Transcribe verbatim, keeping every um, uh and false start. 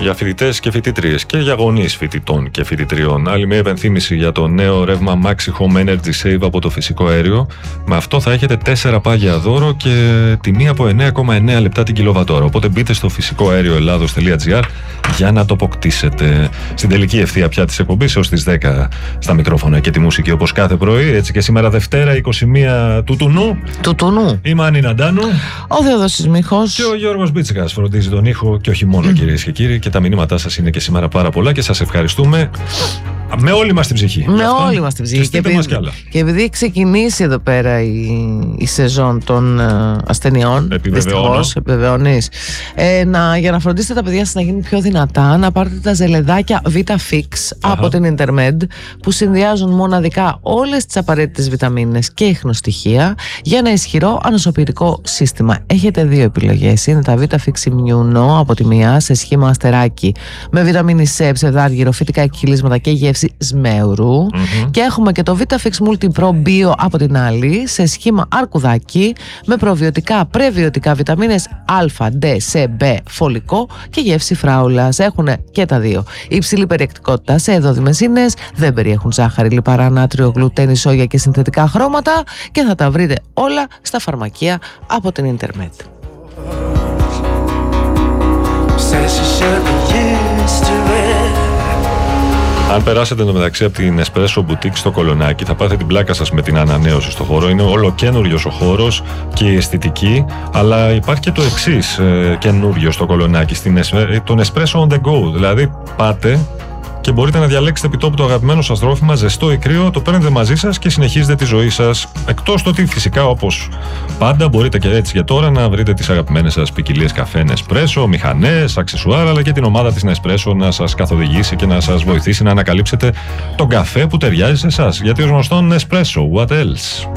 Για φοιτητές και φοιτήτριες και για γονείς φοιτητών και φοιτητριών. Άλλη μια επενθύμηση για το νέο ρεύμα Maxi Home Energy Save από το φυσικό αέριο. Με αυτό θα έχετε τέσσερα πάγια δώρο και τιμή από εννέα κόμμα εννέα λεπτά την κιλοβατόρα. Οπότε μπείτε στο φυσικό αέριο ελλάδος τελεία τζι άρ για να το αποκτήσετε. Στην τελική ευθεία πια της εκπομπής έως τις δέκα στα μικρόφωνα και τη μουσική όπως κάθε πρωί. Έτσι και σήμερα Δευτέρα είκοσι μία του Τουνού. Του Τουνού. Η Μάνη Ναντάνου. Ο Θεοδόσης Μίχος. Και ο Γιώργος Μπίτσικας φροντίζει τον ήχο και όχι μόνο, κυρίες και κύριοι. Και τα μηνύματά σας είναι και σήμερα πάρα πολλά και σας ευχαριστούμε με όλη μας την ψυχή. Με όλη μας την ψυχή. Και, και, επειδή, μας κι άλλα. και επειδή ξεκινήσει εδώ πέρα η, η σεζόν των uh, ασθενειών, δυστυχώς, επιβεβαιώνεις, ε, να, για να φροντίσετε τα παιδιά σας να γίνουν πιο δυνατά, να πάρετε τα ζελεδάκια VitaFix από την Intermed, που συνδυάζουν μοναδικά όλες τις απαραίτητες βιταμίνες και ιχνοστοιχεία για ένα ισχυρό ανοσοποιητικό σύστημα. Έχετε δύο επιλογές. Είναι τα VitaFix Immuno από τη μία σε σχήμα αστεράκι με βιταμίνη C, ψευδάργυρο, φυτικά εκχυλίσματα και γεύση σμέουρου. Mm-hmm. Και έχουμε και το VitaFix Multi Pro Bio από την άλλη σε σχήμα αρκουδάκι με προβιωτικά, πρεβιωτικά βιταμίνες Α, D, C, B, φωλικό και γεύση φράουλας. Έχουν και τα δύο υψηλή περιεκτικότητα σε εδόδημες ίνες, δεν περιέχουν ζάχαρη, λιπαρά, νάτριο, γλουτένι, σόγια και συνθετικά χρώματα και θα τα βρείτε όλα στα φαρμακεία από την Intermed. Αν περάσετε εντωμεταξύ από την Espresso Boutique στο Κολονάκι, θα πάθετε την πλάκα σας με την ανανέωση στο χώρο. Είναι όλο καινούριος ο χώρος και η αισθητική, αλλά υπάρχει και το εξής ε, καινούριο στο Κολονάκι, στην, τον Espresso on the go. Δηλαδή, πάτε και μπορείτε να διαλέξετε επί τόπου το αγαπημένο σας τρόφιμα, ζεστό ή κρύο, το παίρνετε μαζί σας και συνεχίζετε τη ζωή σας. Εκτός το ότι φυσικά όπως πάντα μπορείτε και έτσι για τώρα να βρείτε τις αγαπημένες σας ποικιλίες καφέ Nespresso, μηχανές, αξεσουάρ, αλλά και την ομάδα της Nespresso να σας καθοδηγήσει και να σας βοηθήσει να ανακαλύψετε τον καφέ που ταιριάζει σε εσάς. Γιατί ως γνωστόν Nespresso, what else?